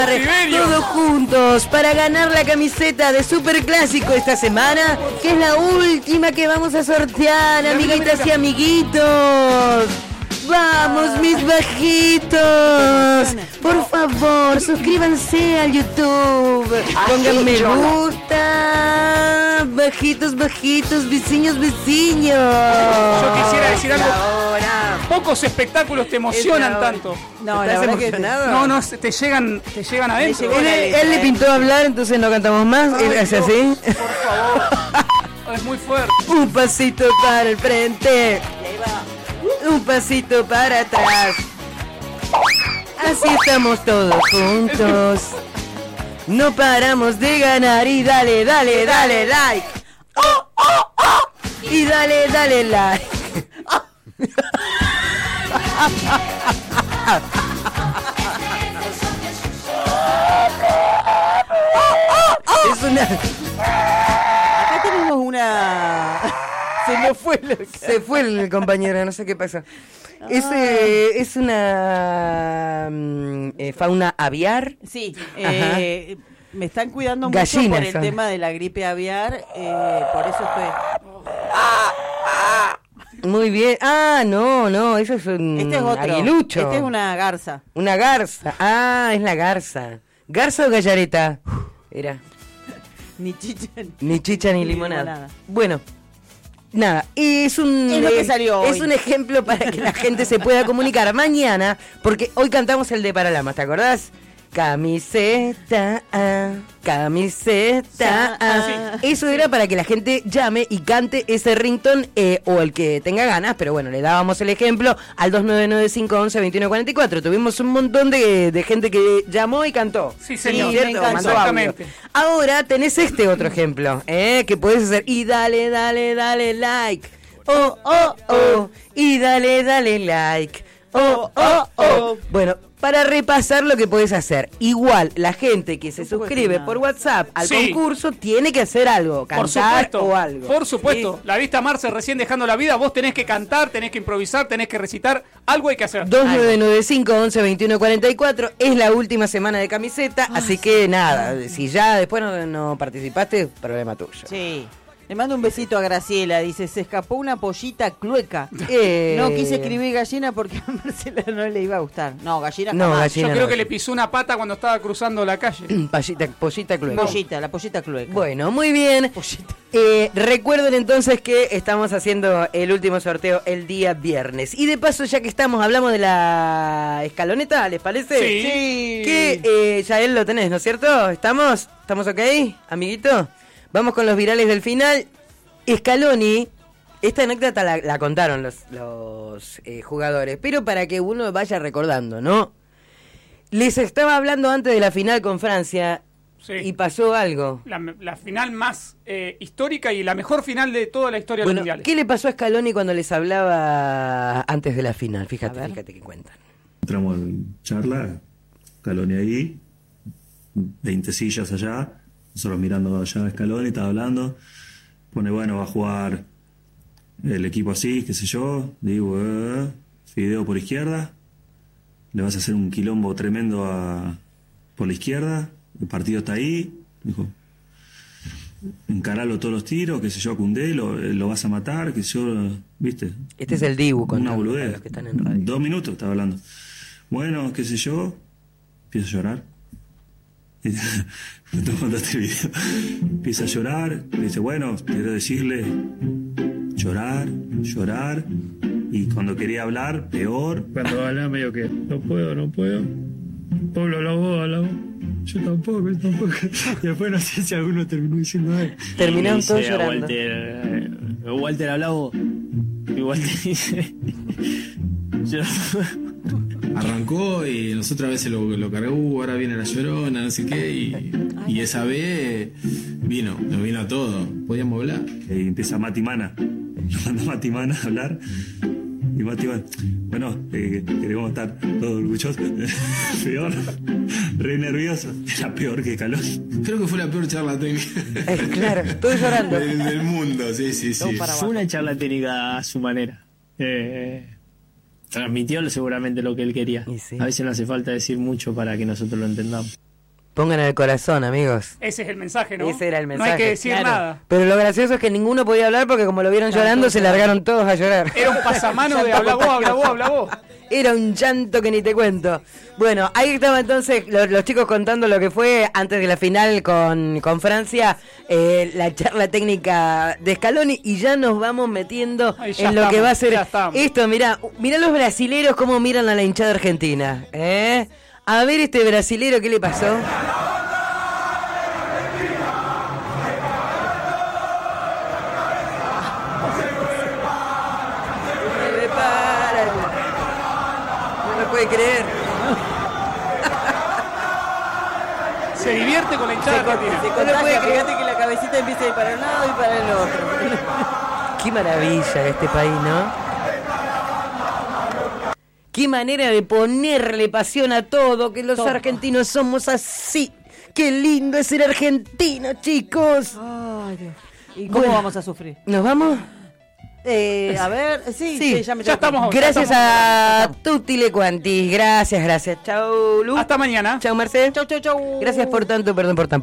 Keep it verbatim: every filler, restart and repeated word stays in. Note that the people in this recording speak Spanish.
participar todos juntos para ganar la camiseta de Superclásico esta semana, que es la última que vamos a sortear, amiguitas y amiguitos. Vamos, mis bajitos. Por favor, suscríbanse al YouTube. Pongan me gusta. Bajitos, bajitos, vecinos, vecinos. Yo quisiera decir algo. Pocos espectáculos te emocionan tanto. No, la verdad que te... No, no, te llegan, te llegan adentro. Él, él le pintó hablar, entonces no cantamos más. Ay, ¿es así? Por favor. Es muy fuerte. Un pasito para el frente. Un pasito para atrás. Así estamos todos juntos. No paramos de ganar y dale, dale, dale like. Oh, oh, oh. Y dale, dale like. Es una... Acá tenemos una... Se me fue el... Se fue el compañero, no sé qué pasa. Es, eh, es una eh, fauna aviar. Sí, eh, me están cuidando mucho Gallinas, por el son. tema de la gripe aviar, eh, por eso estoy... Muy bien. Ah, no, no, eso es un Este es otro. aguilucho. Este es una garza. Una garza. Ah, es la garza. ¿Garza o gallareta? Era. Ni chicha Ni chicha ni, ni limonada. limonada. Bueno. Nada, es un es, lo que salió es hoy. un ejemplo para que la gente se pueda comunicar mañana, porque hoy cantamos el de Paralamas, ¿te acordás? Camiseta, ah, camiseta, ah. Sí. Eso era para que la gente llame y cante ese ringtone eh, o el que tenga ganas, pero bueno, le dábamos el ejemplo al dos nueve nueve cinco once veintiuno cuarenta y cuatro. Tuvimos un montón de, de gente que llamó y cantó. Sí, señor. Sí, ¿cierto? Mandó audio. Ahora tenés este otro ejemplo, eh, que puedes hacer y dale, dale, dale like. Oh, oh, oh. Y dale, dale like. Oh, oh, oh. Bueno, para repasar lo que puedes hacer. Igual, la gente que se suscribe por WhatsApp al sí. concurso tiene que hacer algo, cantar por supuesto, o algo. Por supuesto. ¿Sí? La vista Marce recién dejando la vida, vos tenés que cantar, tenés que improvisar, tenés que recitar, algo hay que hacer. dos nueve nueve cinco once veintiuno cuarenta y cuatro es la última semana de camiseta, Ay, así que nada, si ya después no, no participaste, problema tuyo. Sí. Le mando un besito a Graciela, dice, se escapó una pollita clueca. Eh... No quise escribir gallina porque a Marcela no le iba a gustar. No, gallina no, jamás. Gallina Yo creo no. que le pisó una pata cuando estaba cruzando la calle. Pollita, pollita clueca. Pollita, la pollita clueca. Bueno, muy bien. Eh, recuerden entonces que estamos haciendo el último sorteo el día viernes. Y de paso, ya que estamos, hablamos de la escaloneta, ¿les parece? Sí. sí. Que eh, ya él lo tenés, ¿no es cierto? ¿Estamos? ¿Estamos ok, amiguito? Vamos con los virales del final. Scaloni, esta anécdota la, la contaron los, los eh, jugadores, pero para que uno vaya recordando, ¿no? Les estaba hablando antes de la final con Francia sí. y pasó algo. La, la final más eh, histórica y la mejor final de toda la historia bueno, mundial. ¿Qué le pasó a Scaloni cuando les hablaba antes de la final? Fíjate, fíjate que cuentan. Entramos en charla, Scaloni ahí, veinte sillas allá. Nosotros mirando allá a Scaloni, estaba hablando, pone, bueno, va a jugar el equipo así, qué sé yo, digo, eh, Fideo por izquierda, le vas a hacer un quilombo tremendo a, por la izquierda, el partido está ahí, dijo, encaralo todos los tiros, qué sé yo, a Koundé, lo, lo vas a matar, qué sé yo, viste. Este es el Dibu con una boludez, los que están en radio. Dos minutos estaba hablando. Bueno, qué sé yo, empiezo a llorar. No te mandaste el video. Empieza a llorar, dice, bueno, quiero decirle llorar, llorar, y cuando quería hablar, peor. Cuando hablaba medio que no puedo, no puedo. Pablo, habla vos, habla vos. Yo tampoco, yo tampoco. Y después no sé si alguno terminó diciendo él. Terminaron todos llorando. Walter, eh, Walter, habla vos. Y Walter dice, yo arrancó y nosotras veces lo, lo cargó, uh, ahora viene la llorona, no sé qué, y, y esa vez vino, nos vino a todo, podíamos hablar. Y empieza Mati Mana, lo manda Mati Mana a hablar, y Mati Mana, bueno, eh, queremos estar todos orgullosos, peor, re nervioso, era peor que calor. Creo que fue la peor charla técnica. Eh, claro, estoy llorando. Del, del mundo, sí, sí, sí. Fue una charla técnica a su manera. Eh... Transmitió seguramente lo que él quería. Sí. A veces no hace falta decir mucho para que nosotros lo entendamos. Pongan el corazón, amigos. Ese es el mensaje, ¿no? Ese era el mensaje. No hay que decir claro. nada. Pero lo gracioso es que ninguno podía hablar porque como lo vieron Claro, llorando, todos se lloraban. largaron todos a llorar. Era un pasamano de habla vos, habla vos, habla vos. Era un llanto que ni te cuento. Bueno, ahí estaba entonces los, los chicos contando lo que fue antes de la final con, con Francia, eh, la charla técnica de Scaloni, y ya nos vamos metiendo Ay, en ya lo estamos, que va a ser ya estamos. esto. Mirá, mirá los brasileros cómo miran a la hinchada argentina. ¿eh? A ver este brasilero, ¿qué le pasó? No lo puede creer. Se divierte con la hinchada Se argentina. contagia, puede creer. fíjate que la cabecita empieza a ir para un lado y para el otro. Qué maravilla este país, ¿no? Qué manera de ponerle pasión a todo, que los Todo. argentinos somos así. Qué lindo es ser argentino, chicos. Ay, Dios. ¿Y cómo Bueno. vamos a sufrir? ¿Nos vamos? Eh, a ver, sí, Sí, sí, ya me ya tengo que- estamos. Gracias ya a tutti le quanti. Gracias, gracias. Chau, Lu. Hasta mañana. Chau, Marcel. Chau, chau, chau. Gracias por tanto, perdón por tan poco.